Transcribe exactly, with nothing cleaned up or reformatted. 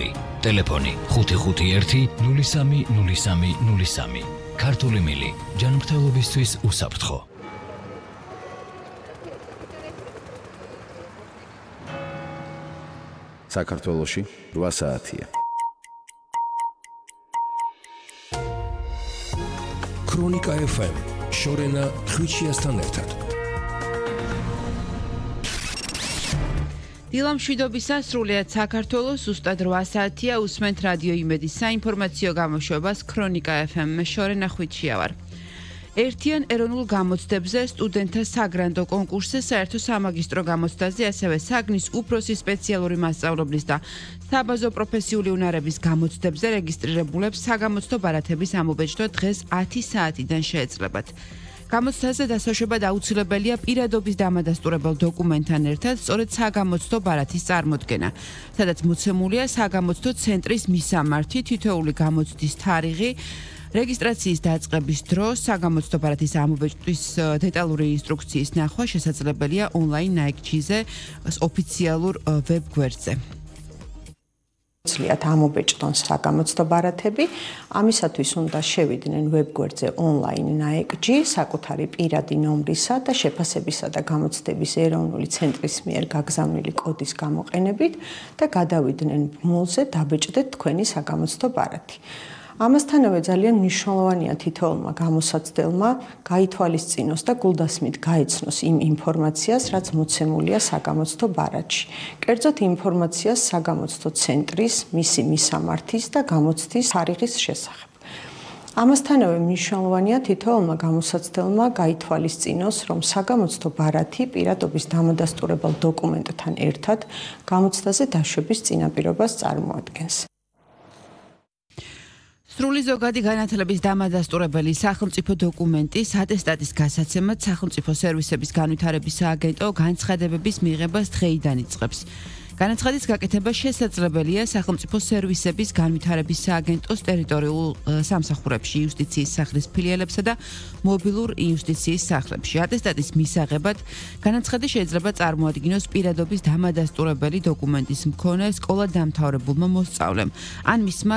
ორი. ტელეფონი ხუთი ხუთი ერთი ნული სამი ნული სამი ნული სამი. ქართული მილი ჯანმრთელობისთვის უსაფრთხო. საქართველოში რვა საათია. ქრონიკა ეფ ემ შორენა ხვიჩიასთან ერთად. დილა მშვიდობისა, სრულიად საქართველოს ზუსტად რვა საათია, უსმენთ რადიო იმედის საინფორმაციო გამოშვებას ქრონიკა ეფ ემ, მე შორენა ხვიჩია ვარ. ერთიან ეროვნულ გამოცდებზე, სტუდენტთა საგრანდო კონკურსზე, საერთო სამაგისტრო გამოცდაზე, ასევე საგნის უფროსი სპეციალური მასწავლებლის და საბაზო პროფესიული უნარების გამოცდებზე რეგისტრირებულებს საგამოცდო ბარათების ამობეჭდვა დღეს ათი საათიდან შეეძლებათ. გამოცდაზე დასაშვებად აუცილებელია პირადობის დამადასტურებელ დოკუმენტთან ერთად სწორედ საგამოცდო ბარათის წარმოდგენა, სადაც მოცემულია საგამოცდო ცენტრის მისამართი, თითოეული გამოცდის თარიღი, რეგისტრაციის დაწყების დრო, საგამოცდო ბარათის ამობეჭდვის დეტალური ინსტრუქციის ნახვა შესაძლებელია ონლაინ ნაიქჩიზე ოფიციალურ ვებ გვერდზე. Ცლიათ ამობეჭდონ საგამოცდო ბარათები, ამისათვის უნდა შევიდნენ ვებგვერდზე ონლაინ ნაეკჯი, საკუთარი პირადი ნომრისა და შეფასებისა და გამოცდების ეროვნული ცენტრის მიერ გაგზავნილი კოდის გამოყენებით და გადავიდნენ ბმულზე დაბეჭდეთ თქვენი საგამოცდო ბარათი. ამასთანავე ძალიან მნიშვნელოვანია თითოეულმა გამოსაცდელმა გაითვალისწინოს და გულდასმით გაეცნოს იმ ინფორმაციას, რაც მოცემულია საგამოცდო ბარათში. კერძოდ ინფორმაციას საგამოცდო ცენტრის, მისი მისამართის და გამოცდის თარიღის შესახებ. ამასთანავე მნიშვნელოვანია თითოეულმა გამოსაცდელმა გაითვალისწინოს, რომ საგამოცდო ბარათი პირადობის დამადასტურებელ დოკუმენტთან ერთად გამოცდაზე დაშვების წინაპირობას წარმოადგენს. სრული ზოგადი განათლების დამადასტურებელი სახელმწიფო დოკუმენტის ატესტატის გასაცემად სახელმწიფო სერვისების განვითარების სააგენტო განცხადებების მიღებას დღეიდან იწყებს. განაცხადის გაკეთება შესაძლებელია სახელმწიფო სერვისების განვითარების სააგენტოს ტერიტორიულ სამსახურებში, იუსტიციის სახლის ფილიალებსა და მობილურ იუსტიციის სახლებში. ატესტატის მისაღებად განაცხადი შეიძლება წარმოადგინოს პირადობის დამადასტურებელი დოკუმენტის მქონე სკოლა დამთავრებულმა მოსწავლემ, ან მისმა